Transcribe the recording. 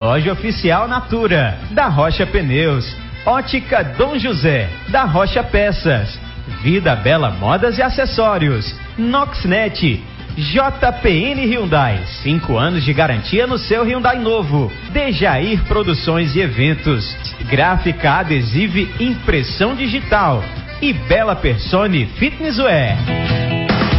Loja Oficial Natura, da Rocha Pneus. Ótica Dom José, da Rocha Peças. Vida Bela Modas e Acessórios. Noxnet. JPN Hyundai, 5 anos de garantia no seu Hyundai novo. Dejair Produções e Eventos. Gráfica Adesive Impressão Digital. E Bela Persone Fitnesswear.